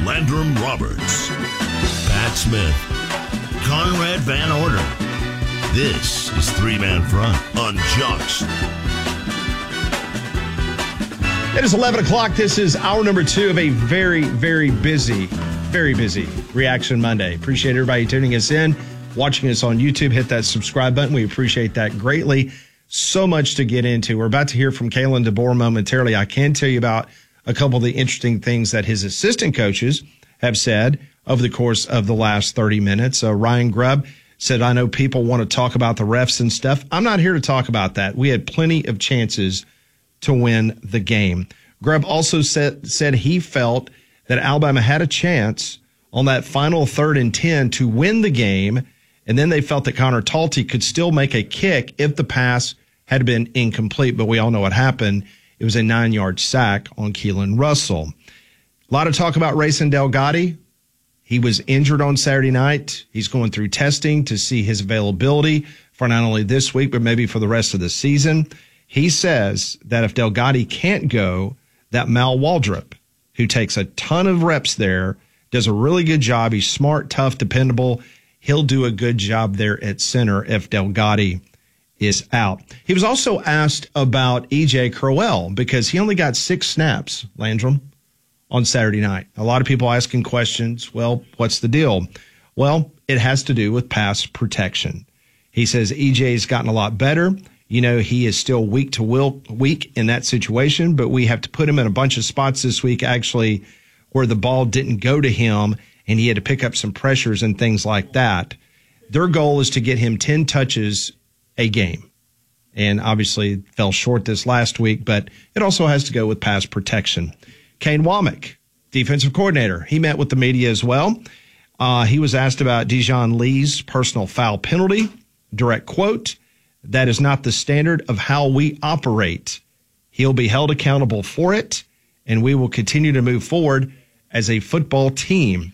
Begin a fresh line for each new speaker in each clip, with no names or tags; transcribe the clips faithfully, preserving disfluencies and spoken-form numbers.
Landrum Roberts, Pat Smith, Conrad Van Order. This is Three Man Front on Jocks.
It is eleven o'clock. This is hour number two of a very, very busy, very busy Reaction Monday. Appreciate everybody tuning us in, watching us on YouTube. Hit that subscribe button. We appreciate that greatly. So much to get into. We're about to hear from Kalen DeBoer momentarily. I can tell you about a couple of the interesting things that his assistant coaches have said over the course of the last thirty minutes. Uh, Ryan Grubb said, I know people want to talk about the refs and stuff. I'm not here to talk about that. We had plenty of chances to win the game. Grubb also said, said he felt that Alabama had a chance on that final third and ten to win the game, and then they felt that Connor Talty could still make a kick if the pass had been incomplete. But we all know what happened. It was a nine-yard sack on Keelan Russell. A lot of talk about Rayson Delgado. He was injured on Saturday night. He's going through testing to see his availability for not only this week, but maybe for the rest of the season. He says that if Delgado can't go, that Mal Waldrop, who takes a ton of reps there, does a really good job. He's smart, tough, dependable. He'll do a good job there at center if Delgado is out. He was also asked about E J Crowell because he only got six snaps, Landrum, on Saturday night. A lot of people asking questions. Well, what's the deal? Well, it has to do with pass protection. He says E J's gotten a lot better. You know, he is still weak to will, weak in that situation, but we have to put him in a bunch of spots this week, actually, where the ball didn't go to him and he had to pick up some pressures and things like that. Their goal is to get him ten touches a game. And obviously fell short this last week, but it also has to go with pass protection. Kane Womack, defensive coordinator, he met with the media as well. Uh, he was asked about Dijon Lee's personal foul penalty. Direct quote, that is not the standard of how we operate. He'll be held accountable for it, and we will continue to move forward as a football team.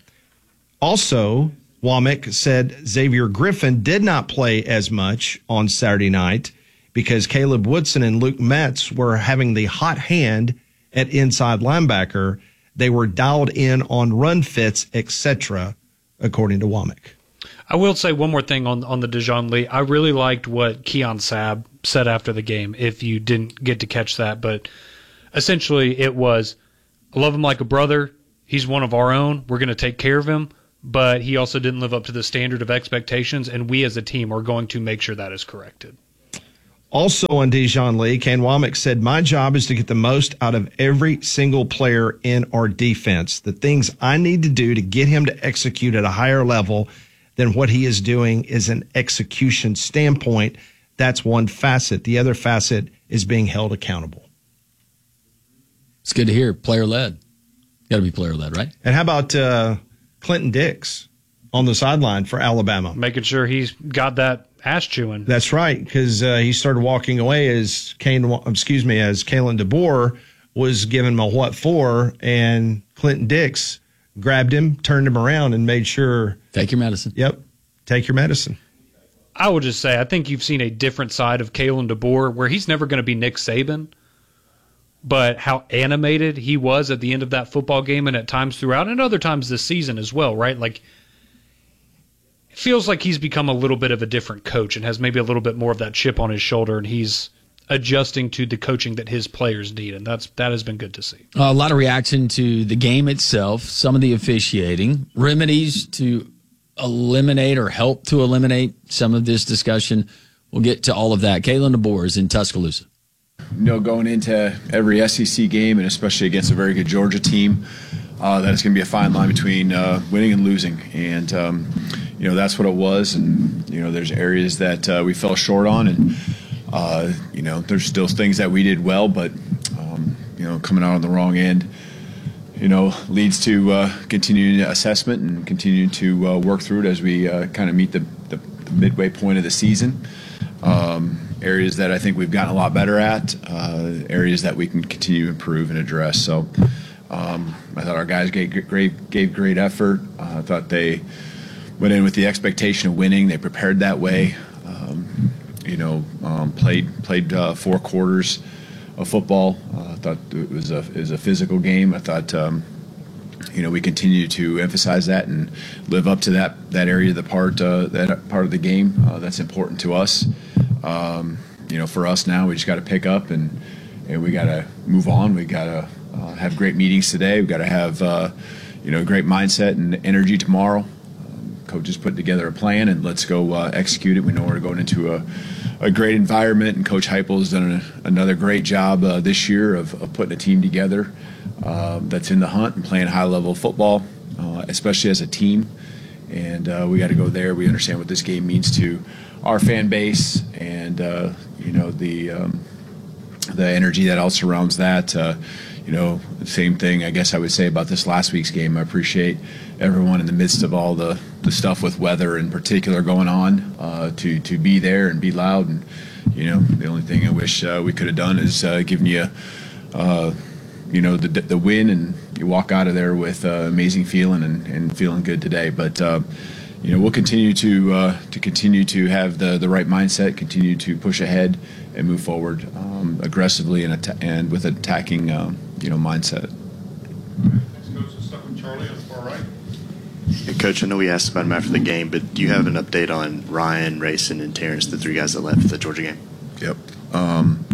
Also, Womack said Xavier Griffin did not play as much on Saturday night because Caleb Woodson and Luke Metz were having the hot hand at inside linebacker. They were dialed in on run fits, et cetera, according to Womack.
I will say one more thing on on the Dijon Lee. I really liked what Keon Sabb said after the game, if you didn't get to catch that. But essentially it was, I love him like a brother. He's one of our own. We're going to take care of him. But he also didn't live up to the standard of expectations, and we as a team are going to make sure that is corrected.
Also on Dijon Lee, Kane Womack said, my job is to get the most out of every single player in our defense. The things I need to do to get him to execute at a higher level than what he is doing is an execution standpoint. That's one facet. The other facet is being held accountable.
It's good to hear. Player-led. Got to be player-led, right?
And how about uh, Clinton Dix on the sideline for Alabama?
Making sure he's got that ass chewing.
That's right, because uh, he started walking away as Kane, excuse me, as Kalen DeBoer was giving him a what for, and Clinton Dix grabbed him, turned him around, and made sure.
Take your medicine.
Yep, take your medicine.
I would just say I think you've seen a different side of Kalen DeBoer where he's never going to be Nick Saban, but how animated he was at the end of that football game and at times throughout and other times this season as well, right? Like, it feels like he's become a little bit of a different coach and has maybe a little bit more of that chip on his shoulder, and he's adjusting to the coaching that his players need, and that's that has been good to see.
Uh, a lot of reaction to the game itself, some of the officiating, remedies to eliminate or help to eliminate some of this discussion. We'll get to all of that. Kalen DeBoer is in Tuscaloosa.
You know, going into every S E C game, and especially against a very good Georgia team, uh, that it's going to be a fine line between uh, winning and losing. And, um, you know, that's what it was. And, you know, there's areas that uh, we fell short on. And, uh, you know, there's still things that we did well, but, um, you know, coming out on the wrong end, you know, leads to uh, continuing assessment and continuing to uh, work through it as we uh, kind of meet the, the, the midway point of the season. Um, areas that I think we've gotten a lot better at, uh, areas that we can continue to improve and address. So um, I thought our guys gave great, gave great effort. Uh, I thought they went in with the expectation of winning. They prepared that way. Um, you know, um, played played uh, four quarters of football. Uh, I thought it was a it was a physical game. I thought um, you know, we continue to emphasize that and live up to that that area of the part uh, that part of the game uh, that's important to us. Um, you know, for us now, we just got to pick up and and we got to move on. We got to uh, have great meetings today. We got to have uh, you know, great mindset and energy tomorrow. Um, coach has put together a plan, and let's go uh, execute it. We know we're going into a a great environment, and Coach Heupel has done a, another great job uh, this year of, of putting a team together uh, that's in the hunt and playing high-level football, uh, especially as a team. And uh, we got to go there. We understand what this game means to our fan base, and uh, you know the um, the energy that all surrounds that. Uh, you know, the same thing I guess I would say about this last week's game. I appreciate everyone in the midst of all the, the stuff with weather in particular going on uh, to to be there and be loud. And you know, the only thing I wish uh, we could have done is uh, given you, uh, you know, the the win, and you walk out of there with uh, amazing feeling and, and feeling good today. But uh, you know, we'll continue to uh, to continue to have the the right mindset, continue to push ahead and move forward um, aggressively and atta- and with attacking um, you know mindset.
Next coach is stuck with Charlie on the far right.
Hey, Coach, I know we asked about him after the game, but do you have an update on Ryan, Rayson, and Terrence, the three guys that left the Georgia game?
Yep. Um,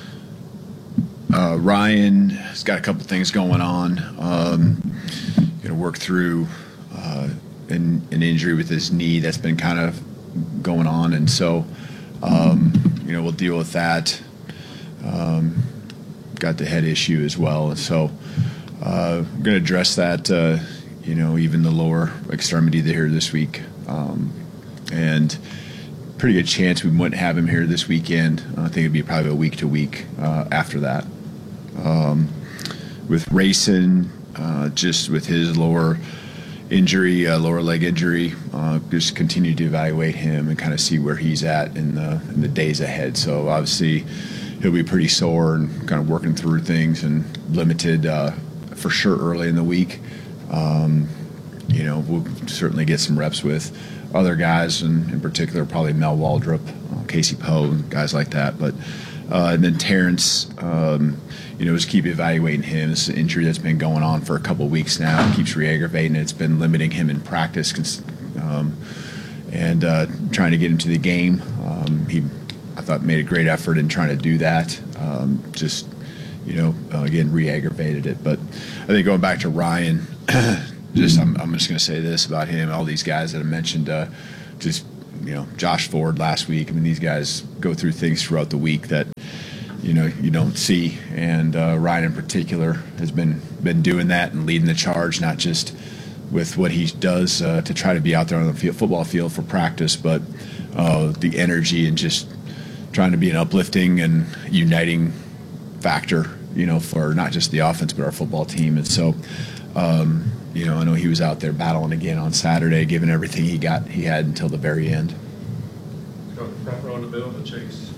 uh, Ryan has got a couple things going on. Um, going to work through uh, an, an injury with his knee that's been kind of going on, and so um, you know we'll deal with that. Um, got the head issue as well, and so uh, we're going to address that. Uh, you know, even the lower extremity here this week, um, and pretty good chance we wouldn't have him here this weekend. I think it'd be probably a week to week uh, after that. Um, with Rayson, uh, just with his lower injury, uh, lower leg injury, uh, just continue to evaluate him and kind of see where he's at in the in the days ahead. So obviously he'll be pretty sore and kind of working through things and limited uh, for sure early in the week. Um, you know, we'll certainly get some reps with other guys, and in particular probably Mel Waldrop, uh, Casey Poe, and guys like that. But uh, and then Terrence, um, you know, just keep evaluating him. This is an injury that's been going on for a couple of weeks now. It keeps re-aggravating. It's been limiting him in practice, um, and uh, trying to get him to the game. Um, he, I thought, made a great effort in trying to do that. Um, just, you know, uh, again, re-aggravated it. But I think going back to Ryan, just I'm, I'm just going to say this about him. All these guys that I mentioned, uh, just, you know, Josh Ford last week. I mean, these guys go through things throughout the week that, you know, you don't see. And uh, Ryan in particular has been been doing that and leading the charge, not just with what he does uh, to try to be out there on the field, football field for practice, but uh, the energy and just trying to be an uplifting and uniting factor, you know, for not just the offense but our football team. And so, um, you know, I know he was out there battling again on Saturday, giving everything he got, he had until the very end.
Let's go to the front row in the middle to Chase.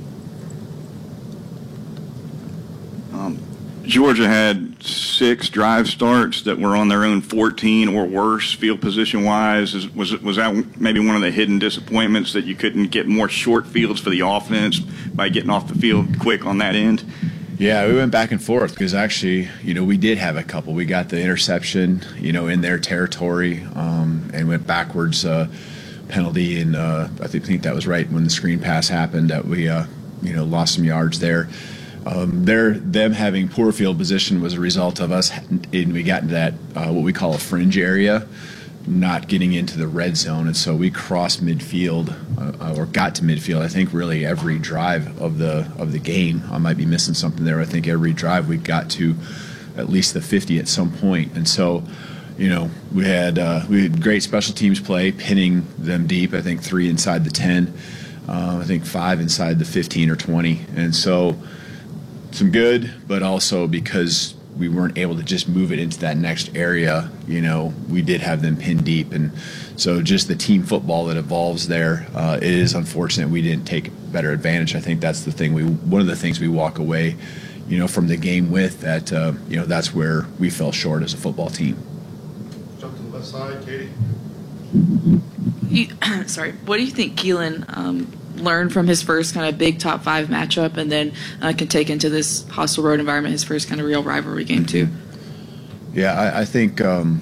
Um, Georgia had six drive starts that were on their own fourteen or worse field position wise. Is, was was that maybe one of the hidden disappointments, that you couldn't get more short fields for the offense by getting off the field quick on that end?
Yeah, we went back and forth because actually, you know, we did have a couple. We got the interception, you know, in their territory, um, and went backwards uh, penalty, and uh, I think, think that was right when the screen pass happened that we, uh, you know, lost some yards there. Um, their them having poor field position was a result of us, and we got into that uh, what we call a fringe area, not getting into the red zone, and so we crossed midfield uh, or got to midfield. I think really every drive of the of the game. I might be missing something there. I think every drive we got to at least the fifty at some point, and so, you know, we had uh, we had great special teams play, pinning them deep. I think three inside the ten, uh, I think five inside the fifteen or twenty, and so some good, but also because we weren't able to just move it into that next area, you know, we did have them pinned deep. And so just the team football that evolves there, uh, it is unfortunate we didn't take better advantage. I think that's the thing we, one of the things we walk away, you know, from the game with, that, uh, you know, that's where we fell short as a football team.
Jump to the left side, Katie.
You, sorry, what do you think Keelan um, learned from his first kind of big top five matchup, and then uh, can take into this hostile road environment, his first kind of real rivalry game too?
Yeah, I, I think, um,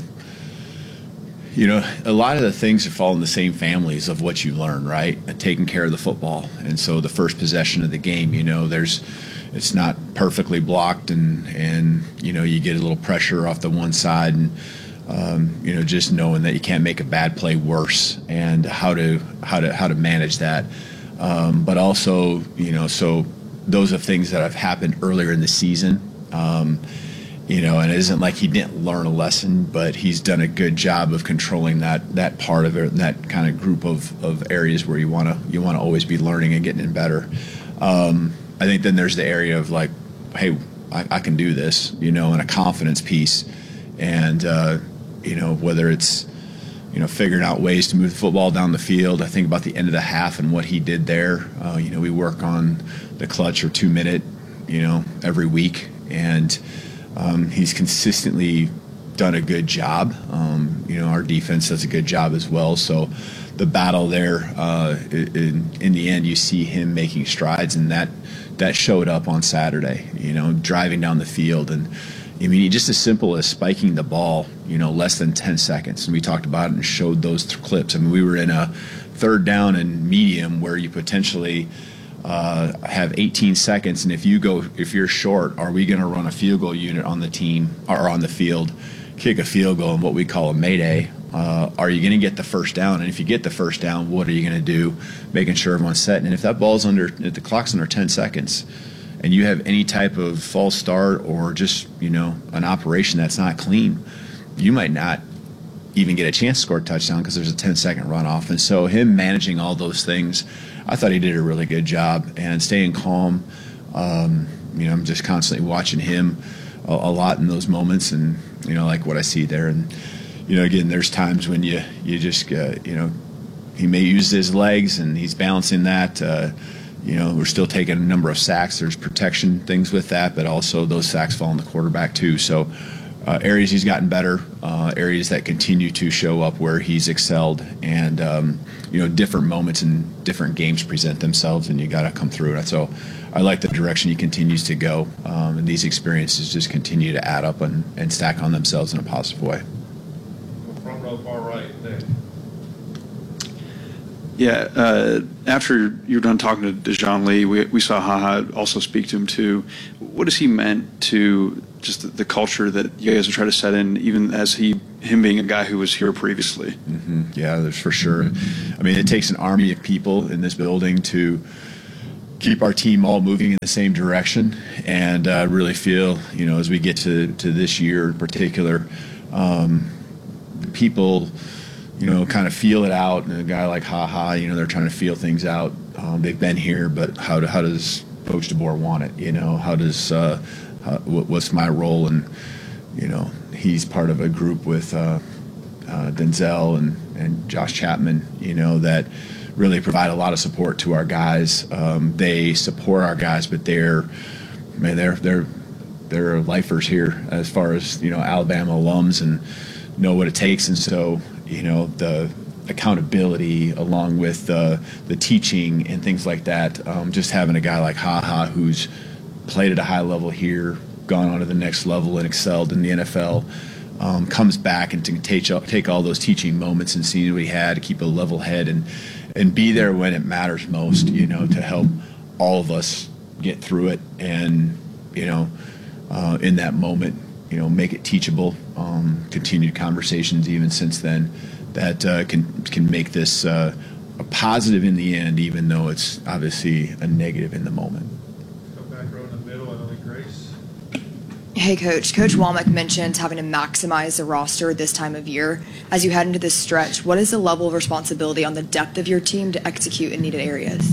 you know, a lot of the things fall in the same families of what you learn, right? And taking care of the football. And so the first possession of the game, you know, there's, it's not perfectly blocked, and, and you know, you get a little pressure off the one side, and, um, you know, just knowing that you can't make a bad play worse, and how to, how to, how to manage that. Um, but also, you know, so those are things that have happened earlier in the season. Um, You know, and it isn't like he didn't learn a lesson, but he's done a good job of controlling that that part of it, that kind of group of, of areas where you want to you want to always be learning and getting in better. Um, I think then there's the area of like, hey, I, I can do this, you know, and a confidence piece, and uh, you know, whether it's you know figuring out ways to move the football down the field. I think about the end of the half and what he did there. Uh, you know, we work on the clutch or two minute, you know, every week, and Um, he's consistently done a good job. Um, you know, our defense does a good job as well. So the battle there, uh, in, in the end, you see him making strides, and that that showed up on Saturday. You know, driving down the field, and I mean, just as simple as spiking the ball. You know, less than ten seconds, and we talked about it and showed those th- clips. I mean, we were in a third down and medium where you potentially Uh, have eighteen seconds, and if you go, if you're short, are we going to run a field goal unit on the team or on the field, kick a field goal in what we call a mayday? Uh, are you going to get the first down? And if you get the first down, what are you going to do? Making sure everyone's set. And if that ball's under, if the clock's under ten seconds, and you have any type of false start or just you know an operation that's not clean, you might not even get a chance to score a touchdown because there's a ten second runoff. And so him managing all those things, I thought he did a really good job, and staying calm. Um, you know, I'm just constantly watching him a, a lot in those moments, and you know, like what I see there. And you know, again, there's times when you you just uh, you know, he may use his legs and he's balancing that. Uh, you know, we're still taking a number of sacks. There's protection things with that, but also those sacks fall on the quarterback too. So. Uh, areas he's gotten better, uh, areas that continue to show up where he's excelled, and um, you know, different moments and different games present themselves, and you got to come through it. So, I like the direction he continues to go, um, and these experiences just continue to add up and, and stack on themselves in a positive way.
Front row, far right, Nick.
Yeah, uh, after you're done talking to Dejoun Lee, we we saw HaHa also speak to him too. What has he meant to just the, the culture that you guys are trying to set in, even as he him being a guy who was here previously?
Mm-hmm. Yeah, there's for sure. I mean, it takes an army of people in this building to keep our team all moving in the same direction, and I uh, really feel, you know, as we get to, to this year in particular, um, people, you know, kind of feel it out. And a guy like HaHa, you know, they're trying to feel things out. Um, they've been here, but how do, how does Coach DeBoer want it? You know, how does uh, how, what's my role? And you know, he's part of a group with uh, uh, Denzel and and Josh Chapman. You know, that really provide a lot of support to our guys. Um, they support our guys, but they're man, they're they're they're lifers here as far as you know, Alabama alums, and know what it takes. And so, you know, the accountability along with uh, the teaching and things like that, um, just having a guy like HaHa who's played at a high level here, gone on to the next level and excelled in the N F L, um, comes back and to take, take all those teaching moments and seeing what he had, to keep a level head and, and be there when it matters most, you know, to help all of us get through it and, you know, uh, in that moment, you know, make it teachable, um, continued conversations even since then that uh, can can make this uh, a positive in the end, even though it's obviously a negative in the moment.
Come back row in the middle, and only Grace.
Hey, Coach. Coach Womack mentioned having to maximize the roster this time of year. As you head into this stretch, what is the level of responsibility on the depth of your team to execute in needed areas?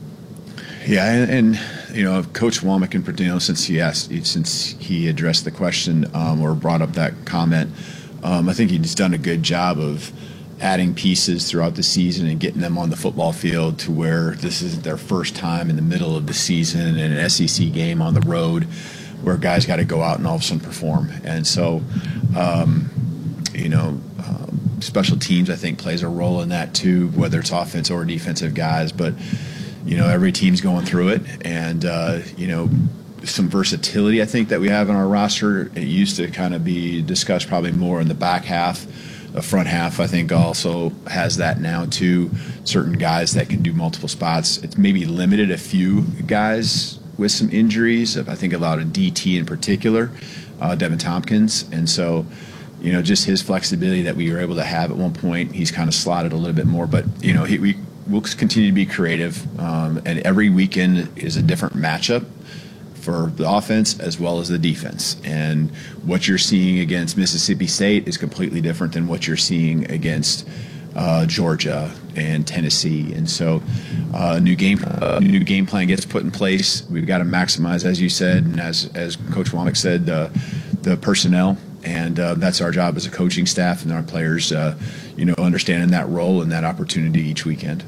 Yeah, and, and you know, Coach Womack in particular, since he asked, since he addressed the question um, or brought up that comment, um, I think he's done a good job of adding pieces throughout the season and getting them on the football field to where this isn't their first time in the middle of the season in an S E C game on the road where guys got to go out and all of a sudden perform. And so, um, you know, um, special teams, I think, plays a role in that too, whether it's offense or defensive guys. But, you know, every team's going through it. And, uh, you know, some versatility, I think, that we have in our roster. It used to kind of be discussed probably more in the back half. The front half, I think, also has that now too. Certain guys that can do multiple spots. It's maybe limited a few guys with some injuries. I think about a D T in particular, uh, Devin Tompkins. And so, you know, just his flexibility that we were able to have at one point, he's kind of slotted a little bit more. But, you know, he, we, we'll continue to be creative. Um, and every weekend is a different matchup for the offense as well as the defense. And what you're seeing against Mississippi State is completely different than what you're seeing against uh, Georgia and Tennessee. And so uh, a new game uh, new game plan gets put in place. We've got to maximize, as you said, and as, as Coach Womack said, uh, the personnel. And uh, that's our job as a coaching staff and our players, uh, you know, understanding that role and that opportunity each weekend.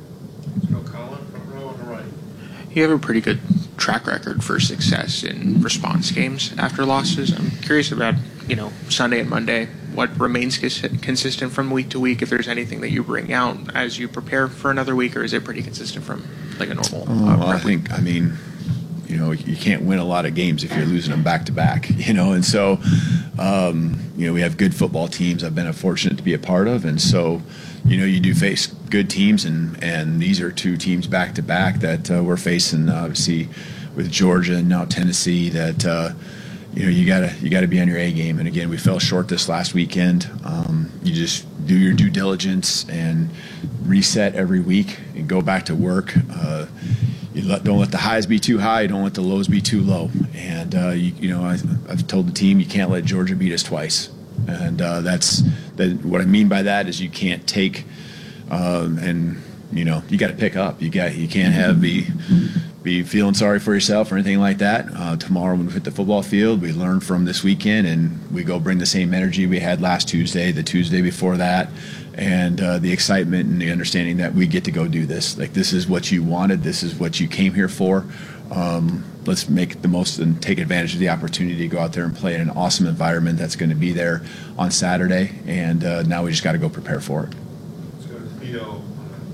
You have a pretty good track record for success in response games after losses. I'm curious about, you know, Sunday and Monday, what remains consistent from week to week, if there's anything that you bring out as you prepare for another week, or is it pretty consistent from like a normal uh,
well, I think, I mean, you know, you can't win a lot of games if you're losing them back to back, you know, and so, um, you know, we have good football teams I've been fortunate to be a part of, and so, you know, you do face good teams, and, and these are two teams back to back that uh, we're facing, uh, obviously, with Georgia and now Tennessee. That uh, you know you gotta you gotta be on your A game. And again, we fell short this last weekend. Um, you just do your due diligence and reset every week and go back to work. Uh, you let, don't let the highs be too high. Don't let the lows be too low. And uh, you, you know, I, I've told the team you can't let Georgia beat us twice. And uh, that's that. What I mean by that is you can't take um, and you know you got to pick up. You got you can't have be be feeling sorry for yourself or anything like that. Uh, tomorrow when we hit the football field, we learn from this weekend and we go bring the same energy we had last Tuesday, the Tuesday before that, and uh, the excitement and the understanding that we get to go do this. Like, this is what you wanted. This is what you came here for. Um, let's make the most and take advantage of the opportunity to go out there and play in an awesome environment that's going to be there on Saturday. And uh, now we just got to go prepare for it.
Let's go to Theo.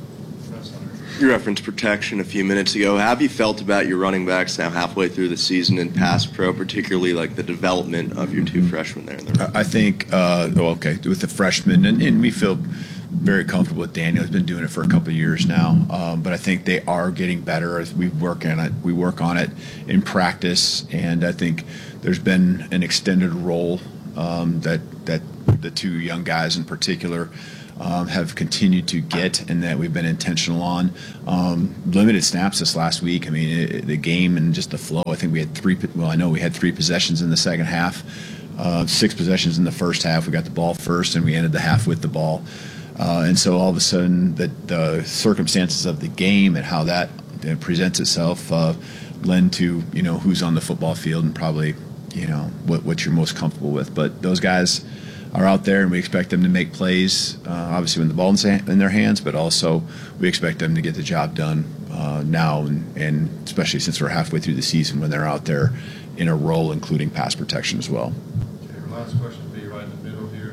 You referenced protection a few minutes ago. How have you felt about your running backs now halfway through the season in pass pro, particularly like the development of your two freshmen there in the room?
I think, uh, oh, okay, with the freshmen, and, and we feel very comfortable with Daniel. He's been doing it for a couple of years now, um, but I think they are getting better as we work on it. We work on it in practice, and I think there's been an extended role um, that that the two young guys in particular Um, have continued to get, and that we've been intentional on. Um, limited snaps this last week. I mean, it, the game and just the flow. I think we had three. Well, I know we had three possessions in the second half, uh, six possessions in the first half. We got the ball first, and we ended the half with the ball. Uh, and so all of a sudden, the, the circumstances of the game and how that uh, presents itself uh, lend to you know who's on the football field and probably you know what what you're most comfortable with. But those guys are out there, and we expect them to make plays, uh, obviously when the ball's in their hands, but also we expect them to get the job done uh, now, and, and especially since we're halfway through the season when they're out there in a role, including pass protection as well.
Okay, our last question will be right in the middle here.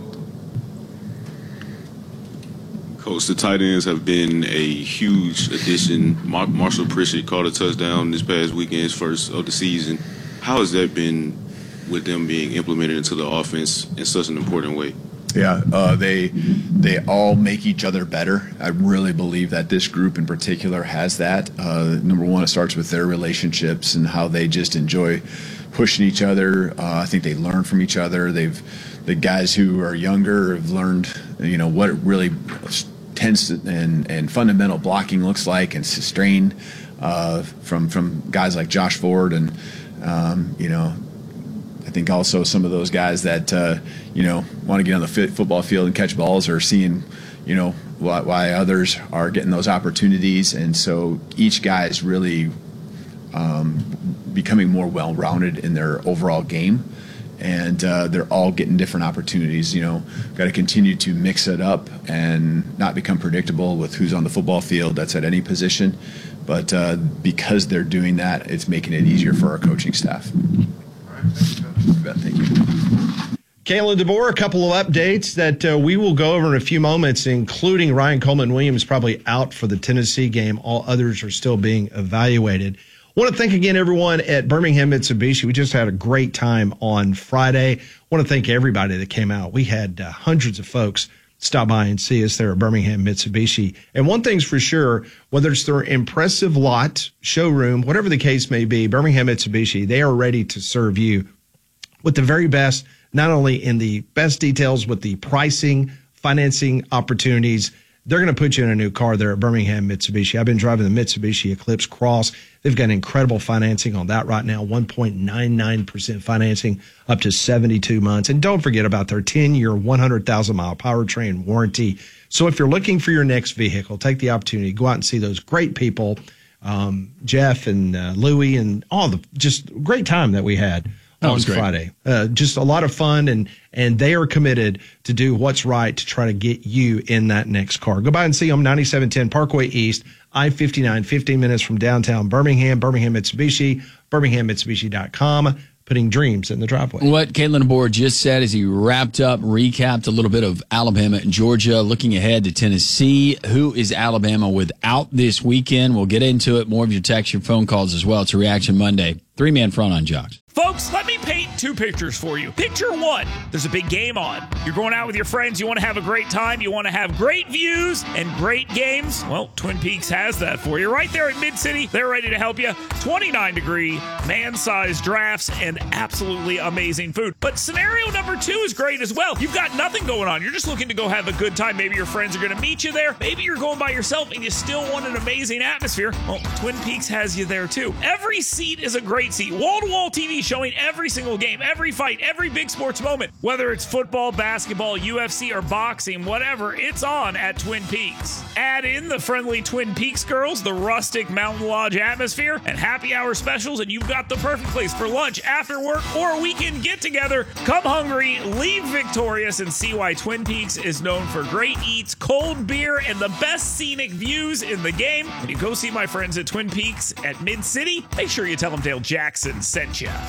Coach, the tight ends have been a huge addition. Mark, Marshall Pritchard caught a touchdown this past weekend, his first of the season. How has that been with them being implemented into the offense in such an important way?
Yeah, uh, they they all make each other better. I really believe that this group in particular has that. Uh, number one, it starts with their relationships and how they just enjoy pushing each other. Uh, I think they learn from each other. They've the guys who are younger have learned, you know, what it really tends to, and and fundamental blocking looks like, and strain uh, from from guys like Josh Ford, and um, you know. I think also some of those guys that, uh, you know, want to get on the fit football field and catch balls are seeing, you know, why, why others are getting those opportunities. And so each guy is really um, becoming more well-rounded in their overall game. And uh, they're all getting different opportunities. You know, got to continue to mix it up and not become predictable with who's on the football field. That's at any position. But uh, because they're doing that, it's making it easier for our coaching staff. Thank you.
Kalen DeBoer, a couple of updates that uh, we will go over in a few moments, including Ryan Coleman Williams probably out for the Tennessee game. All others are still being evaluated. Want to thank again everyone at Birmingham Mitsubishi. We just had a great time on Friday. Want to thank everybody that came out. We had uh, hundreds of folks stop by and see us there at Birmingham Mitsubishi. And one thing's for sure, whether it's their impressive lot, showroom, whatever the case may be, Birmingham Mitsubishi, they are ready to serve you with the very best, not only in the best details with the pricing, financing opportunities. They're going to put you in a new car there at Birmingham Mitsubishi. I've been driving the Mitsubishi Eclipse Cross. They've got incredible financing on that right now, one point nine nine percent financing up to seventy-two months. And don't forget about their ten-year, one hundred thousand mile powertrain warranty. So if you're looking for your next vehicle, take the opportunity, go out and see those great people, um, Jeff and uh, Louie, and all the just great time that we had
That
on
was great.
Friday. Uh, just a lot of fun, and and they are committed to do what's right to try to get you in that next car. Go by and see them, ninety-seven ten Parkway East, I fifty-nine, fifteen minutes from downtown Birmingham, Birmingham Mitsubishi, birmingham mitsubishi dot com, putting dreams in the driveway.
What Kalen DeBoer just said as he wrapped up, recapped a little bit of Alabama and Georgia, looking ahead to Tennessee. Who is Alabama without this weekend? We'll get into it. More of your text, your phone calls as well. It's a Reaction Monday. Three-man front on Jocks.
Folks, let me paint two pictures for you. Picture one, there's a big game on. You're going out with your friends. You want to have a great time. You want to have great views and great games. Well, Twin Peaks has that for you. Right there at Mid-City, they're ready to help you. twenty-nine degree, man-sized drafts, and absolutely amazing food. But scenario number two is great as well. You've got nothing going on. You're just looking to go have a good time. Maybe your friends are going to meet you there. Maybe you're going by yourself and you still want an amazing atmosphere. Well, Twin Peaks has you there too. Every seat is a great seat. Wall-to-wall T V showing every single game, every fight, every big sports moment. Whether it's football, basketball, U F C, or boxing, whatever, it's on at Twin Peaks. Add in the friendly Twin Peaks girls, the rustic Mountain Lodge atmosphere, and happy hour specials, and you've got the perfect place for lunch, after work, or a weekend get-together. Come hungry, leave victorious, and see why Twin Peaks is known for great eats, cold beer, and the best scenic views in the game. When you go see my friends at Twin Peaks at Mid-City, make sure you tell them Dale Jackson sent you.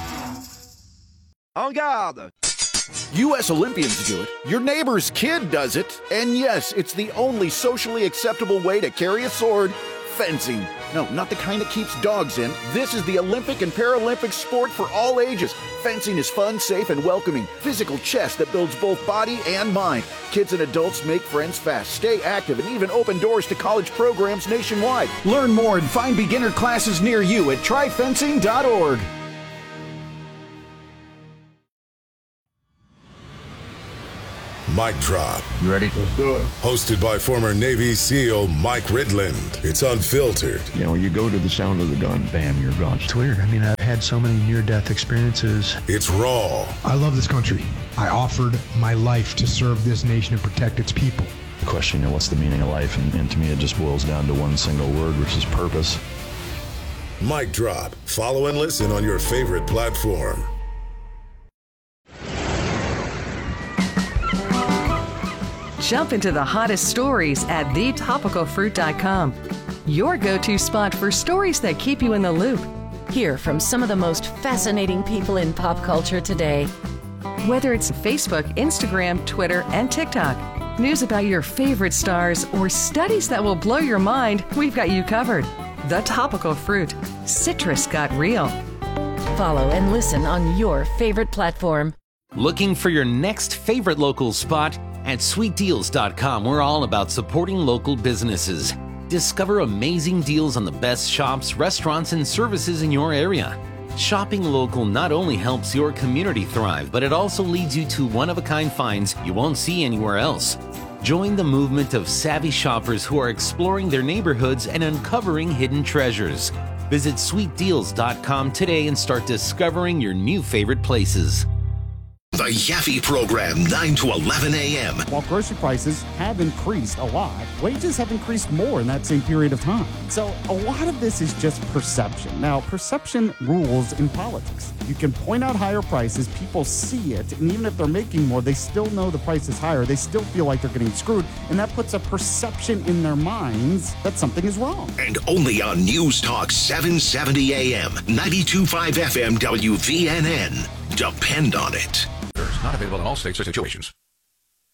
En garde! U S Olympians do it, your neighbor's kid does it, and yes, it's the only socially acceptable way to carry a sword, fencing. No, not the kind that keeps dogs in. This is the Olympic and Paralympic sport for all ages. Fencing is fun, safe, and welcoming. Physical chess that builds both body and mind. Kids and adults make friends fast, stay active, and even open doors to college programs nationwide. Learn more and find beginner classes near you at try fencing dot org.
Mic Drop.
You ready? Let's do it.
Hosted by former Navy SEAL Mike Ridland. It's unfiltered.
You know, you go to the sound of the gun, bam, you're gone.
It's weird. I mean, I've had so many near-death experiences.
It's raw.
I love this country. I offered my life to serve this nation and protect its people.
The question, you know, what's the meaning of life? And, and to me, it just boils down to one single word, which is purpose.
Mic Drop. Follow and listen on your favorite platform.
Jump into the hottest stories at the topical fruit dot com. Your go-to spot for stories that keep you in the loop.
Hear from some of the most fascinating people in pop culture today.
Whether it's Facebook, Instagram, Twitter, and TikTok, news about your favorite stars, or studies that will blow your mind, we've got you covered. The Topical Fruit. Citrus got real.
Follow and listen on your favorite platform.
Looking for your next favorite local spot? At sweet deals dot com, we're all about supporting local businesses. Discover amazing deals on the best shops, restaurants, and services in your area. Shopping local not only helps your community thrive, but it also leads you to one-of-a-kind finds you won't see anywhere else. Join the movement of savvy shoppers who are exploring their neighborhoods and uncovering hidden treasures. Visit sweet deals dot com today and start discovering your new favorite places.
The Yaffe Program, nine to eleven a.m.
While grocery prices have increased a lot, wages have increased more in that same period of time. So a lot of this is just perception. Now, perception rules in politics. You can point out higher prices, people see it, and even if they're making more, they still know the price is higher. They still feel like they're getting screwed, and that puts a perception in their minds that something is wrong.
And only on News Talk seven seventy a.m., ninety-two point five F M W V N N. Depend on it.
Not available in all states or situations.